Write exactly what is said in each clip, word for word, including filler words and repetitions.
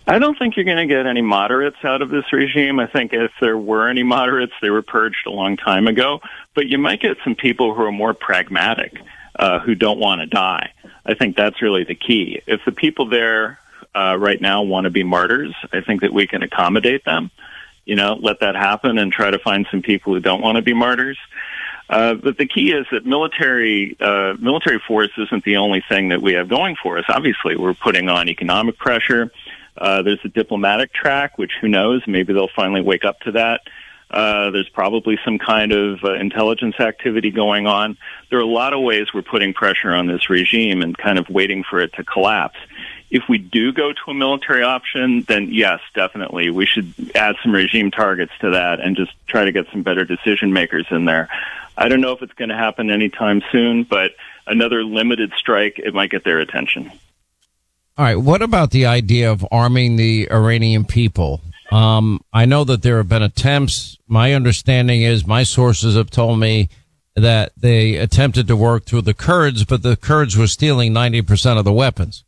I don't think you're going to get any moderates out of this regime. I think if there were any moderates, they were purged a long time ago. But you might get some people who are more pragmatic, uh, who don't want to die. I think that's really the key. If the people there uh, right now want to be martyrs, I think that we can accommodate them. You know, let that happen and try to find some people who don't want to be martyrs. Uh, but the key is that military uh, military force isn't the only thing that we have going for us. Obviously, we're putting on economic pressure. Uh, there's a diplomatic track, which who knows, maybe they'll finally wake up to that. Uh, there's probably some kind of uh, intelligence activity going on. There are a lot of ways we're putting pressure on this regime and kind of waiting for it to collapse. If we do go to a military option, then yes, definitely, we should add some regime targets to that and just try to get some better decision makers in there. I don't know if it's going to happen anytime soon, but another limited strike, it might get their attention. All right. What about the idea of arming the Iranian people? Um, I know that there have been attempts. My understanding is my sources have told me that they attempted to work through the Kurds, but the Kurds were stealing ninety percent of the weapons.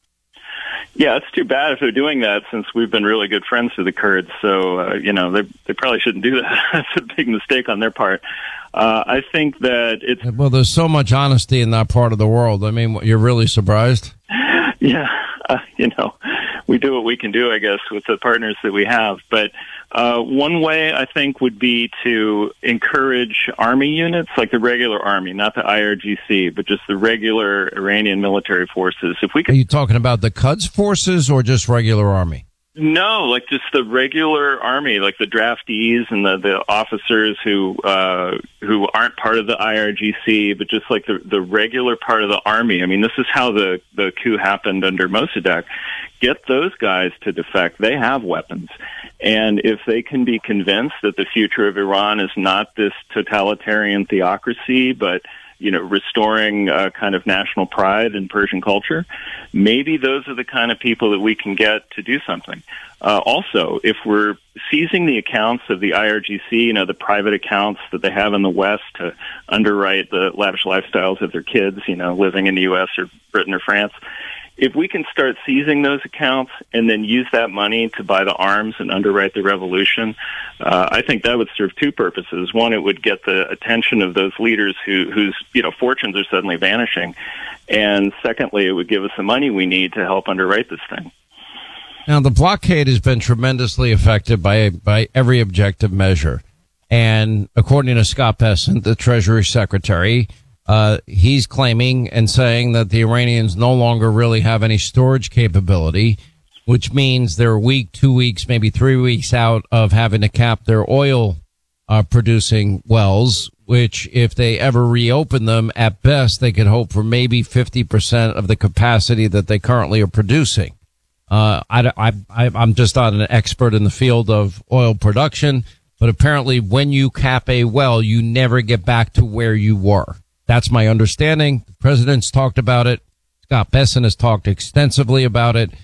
Yeah, it's too bad if they're doing that, since we've been really good friends with the Kurds. So, uh, you know, they they probably shouldn't do that. That's a big mistake on their part. Uh, I think that it's... Well, there's so much honesty in that part of the world. I mean, you're really surprised? Yeah, uh, you know, we do what we can do, I guess, with the partners that we have. But uh, one way, I think, would be to encourage army units, like the regular army, not the I R G C, but just the regular Iranian military forces. If we could... Are you talking about the Quds forces or just regular army? No, like just the regular army, like the draftees and the, the officers who uh, who aren't part of the I R G C, but just like the, the regular part of the army. I mean, this is how the, the coup happened under Mossadegh. Get those guys to defect. They have weapons. And if they can be convinced that the future of Iran is not this totalitarian theocracy, but you know, restoring uh, kind of national pride in Persian culture, maybe those are the kind of people that we can get to do something. Uh, also, if we're seizing the accounts of the I R G C, you know, the private accounts that they have in the West to underwrite the lavish lifestyles of their kids, you know, living in the U S or Britain or France, if we can start seizing those accounts and then use that money to buy the arms and underwrite the revolution, uh, I think that would serve two purposes. One, it would get the attention of those leaders who, whose, you know, fortunes are suddenly vanishing. And secondly, it would give us the money we need to help underwrite this thing. Now, the blockade has been tremendously effective by, by every objective measure. And according to Scott Bessent, the Treasury Secretary, Uh, he's claiming and saying that the Iranians no longer really have any storage capability, which means they're a week, two weeks, maybe three weeks out of having to cap their oil uh, producing wells, which if they ever reopen them, at best, they could hope for maybe fifty percent of the capacity that they currently are producing. Uh, I, I, I, I'm just not an expert in the field of oil production, but apparently when you cap a well, you never get back to where you were. That's my understanding. The president's talked about it. Scott Bessent has talked extensively about it.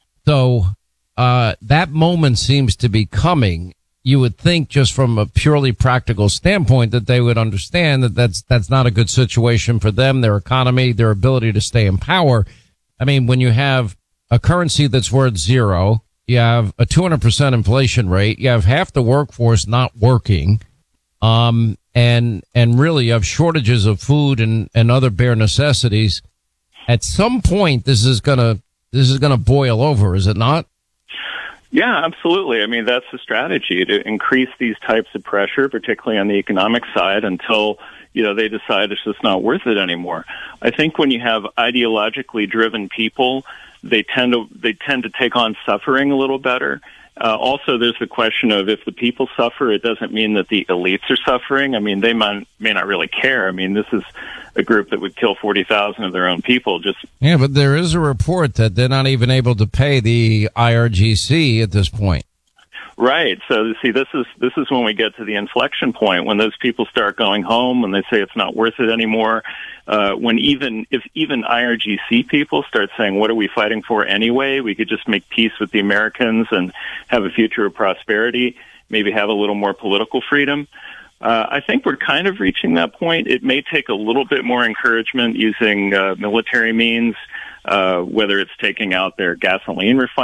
So uh that moment seems to be coming. You would think, just from a purely practical standpoint, that they would understand that that's that's not a good situation for them, their economy, their ability to stay in power. I mean, when you have a currency that's worth zero, you have a two hundred percent inflation rate, you have half the workforce not working, um and and really you have shortages of food and, and other bare necessities. At some point, this is gonna this is gonna boil over, is it not? Yeah, absolutely. I mean, that's the strategy, to increase these types of pressure, particularly on the economic side, until you know they decide it's just not worth it anymore. I think when you have ideologically driven people, they tend to they tend to take on suffering a little better. Uh, also, there's the question of, if the people suffer, it doesn't mean that the elites are suffering. I mean, they might, may not really care. I mean, this is a group that would kill forty thousand of their own people. Just Yeah, but there is a report that they're not even able to pay the I R G C at this point. Right. So, see, this is this is when we get to the inflection point, when those people start going home, when they say it's not worth it anymore. Uh, when even if even I R G C people start saying, what are we fighting for anyway? We could just make peace with the Americans and have a future of prosperity, maybe have a little more political freedom. Uh, I think we're kind of reaching that point. It may take a little bit more encouragement using uh, military means, uh, whether it's taking out their gasoline refineries.